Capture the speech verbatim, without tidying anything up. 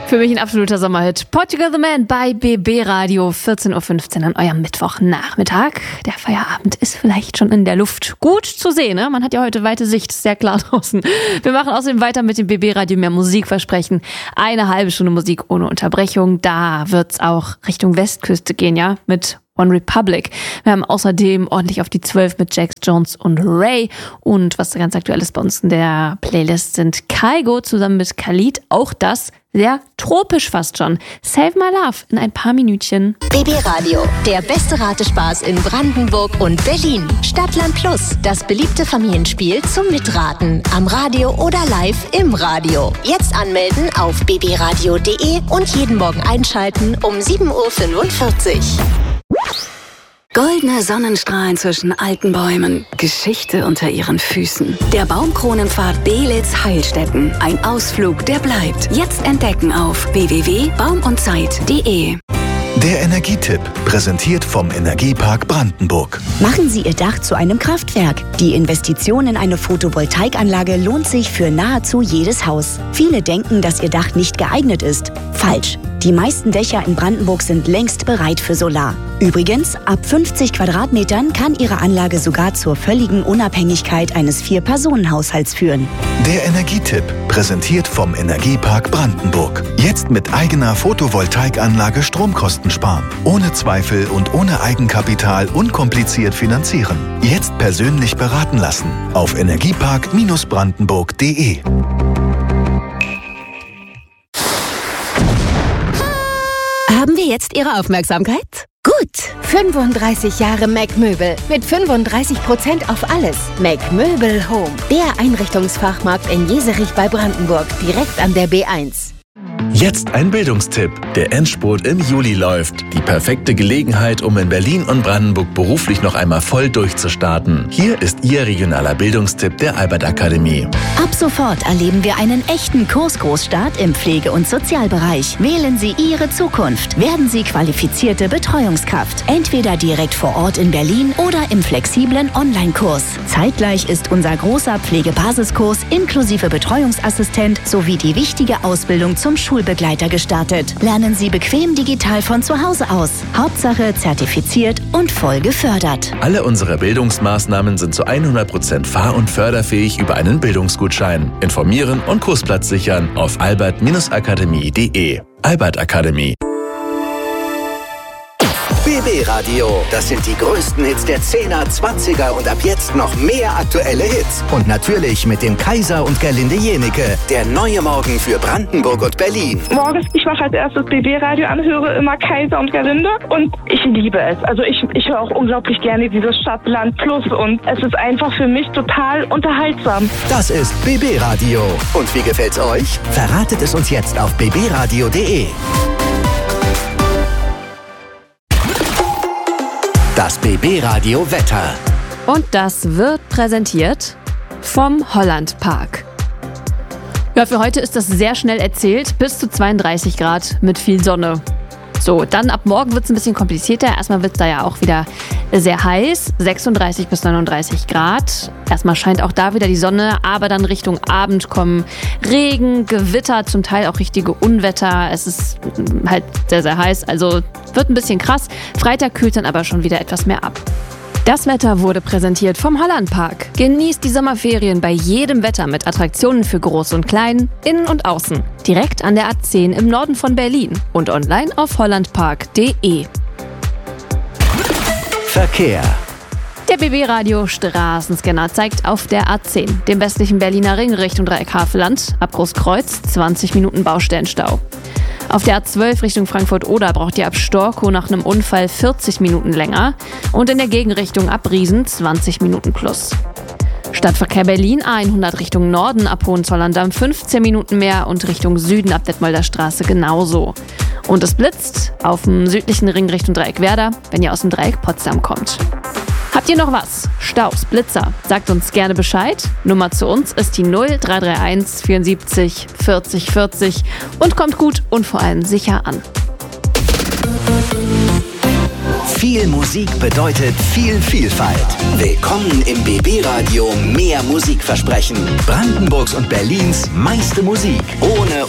Für mich ein absoluter Sommerhit. Portugal the Man bei B B Radio, vierzehn Uhr fünfzehn an eurem Mittwochnachmittag. Der Feierabend ist vielleicht schon in der Luft. Gut zu sehen, ne? Man hat ja heute weite Sicht, sehr klar draußen. Wir machen außerdem weiter mit dem B B Radio, mehr Musik versprechen. Eine halbe Stunde Musik ohne Unterbrechung. Da wird's auch Richtung Westküste gehen, ja, mit One Republic. Wir haben außerdem ordentlich auf die zwölf mit Jax Jones und Ray. Und was ganz aktuell ist bei uns in der Playlist sind Kygo zusammen mit Khalid. Auch das sehr tropisch fast schon. Save My Love in ein paar Minütchen. B B Radio, der beste Ratespaß in Brandenburg und Berlin. Stadtland Plus, das beliebte Familienspiel zum Mitraten. Am Radio oder live im Radio. Jetzt anmelden auf b b radio punkt d e und jeden Morgen einschalten um sieben Uhr fünfundvierzig. Goldene Sonnenstrahlen zwischen alten Bäumen, Geschichte unter ihren Füßen. Der Baumkronenpfad Belitz Heilstätten. Ein Ausflug, der bleibt. Jetzt entdecken auf w w w punkt baum und zeit punkt d e. Der Energietipp, präsentiert vom Energiepark Brandenburg. Machen Sie Ihr Dach zu einem Kraftwerk. Die Investition in eine Photovoltaikanlage lohnt sich für nahezu jedes Haus. Viele denken, dass Ihr Dach nicht geeignet ist. Falsch. Die meisten Dächer in Brandenburg sind längst bereit für Solar. Übrigens, ab fünfzig Quadratmetern kann Ihre Anlage sogar zur völligen Unabhängigkeit eines Vier-Personen-Haushalts führen. Der Energietipp, präsentiert vom Energiepark Brandenburg. Jetzt mit eigener Photovoltaikanlage Stromkosten sparen. Ohne Zweifel und ohne Eigenkapital unkompliziert finanzieren. Jetzt persönlich beraten lassen. Auf energiepark brandenburg punkt d e. Haben wir jetzt Ihre Aufmerksamkeit? Gut! fünfunddreißig Jahre Mac Möbel mit fünfunddreißig Prozent auf alles. Mac Möbel Home, der Einrichtungsfachmarkt in Jeserich bei Brandenburg, direkt an der B eins. Jetzt ein Bildungstipp. Der Endspurt im Juli läuft. Die perfekte Gelegenheit, um in Berlin und Brandenburg beruflich noch einmal voll durchzustarten. Hier ist Ihr regionaler Bildungstipp der Albert Akademie. Ab sofort erleben wir einen echten Kursgroßstart im Pflege- und Sozialbereich. Wählen Sie Ihre Zukunft. Werden Sie qualifizierte Betreuungskraft. Entweder direkt vor Ort in Berlin oder im flexiblen Online-Kurs. Zeitgleich ist unser großer Pflegebasiskurs inklusive Betreuungsassistent sowie die wichtige Ausbildung zum Schulbegleiter gestartet. Lernen Sie bequem digital von zu Hause aus. Hauptsache zertifiziert und voll gefördert. Alle unsere Bildungsmaßnahmen sind zu hundert Prozent fahr- und förderfähig über einen Bildungsgutschein. Informieren und Kursplatz sichern auf albert akademie punkt d e. Albert Akademie. B B Radio, das sind die größten Hits der zehner, zwanziger und ab jetzt noch mehr aktuelle Hits. Und natürlich mit dem Kaiser und Gerlinde Jenecke, der neue Morgen für Brandenburg und Berlin. Morgens, ich mache als erstes B B Radio an, höre immer Kaiser und Gerlinde und ich liebe es. Also ich, ich höre auch unglaublich gerne dieses Stadtland Plus und es ist einfach für mich total unterhaltsam. Das ist B B Radio. Und wie gefällt's euch? Verratet es uns jetzt auf b b radio punkt d e. Das B B Radio Wetter. Und das wird präsentiert vom Holland Park. Ja, für heute ist das sehr schnell erzählt. Bis zu zweiunddreißig Grad mit viel Sonne. So, dann ab morgen wird es ein bisschen komplizierter. Erstmal wird es da ja auch wieder sehr heiß. sechsunddreißig bis neununddreißig Grad. Erstmal scheint auch da wieder die Sonne, aber dann Richtung Abend kommen Regen, Gewitter, zum Teil auch richtige Unwetter. Es ist halt sehr, sehr heiß, also wird ein bisschen krass. Freitag kühlt dann aber schon wieder etwas mehr ab. Das Wetter wurde präsentiert vom Holland Park. Genießt die Sommerferien bei jedem Wetter mit Attraktionen für Groß und Klein, innen und außen. Direkt an der A zehn im Norden von Berlin und online auf hollandpark punkt d e. Verkehr. Der B B Radio Straßenscanner zeigt auf der A zehn, dem westlichen Berliner Ring Richtung Dreieck-Havelland, ab Großkreuz zwanzig Minuten Baustellenstau. Auf der A zwölf Richtung Frankfurt-Oder braucht ihr ab Storkow nach einem Unfall vierzig Minuten länger und in der Gegenrichtung ab Riesen zwanzig Minuten plus. Stadtverkehr Berlin A hundert Richtung Norden ab Hohenzollern-Damm fünfzehn Minuten mehr und Richtung Süden ab Detmolder Straße genauso. Und es blitzt auf dem südlichen Ring Richtung Dreieck-Werder, wenn ihr aus dem Dreieck Potsdam kommt. Habt ihr noch was? Staus, Blitzer? Sagt uns gerne Bescheid. Nummer zu uns ist die null drei drei eins vierundsiebzig vierzig vierzig und kommt gut und vor allem sicher an. Viel Musik bedeutet viel Vielfalt. Willkommen im B B Radio Mehr Musikversprechen. Brandenburgs und Berlins meiste Musik. Ohne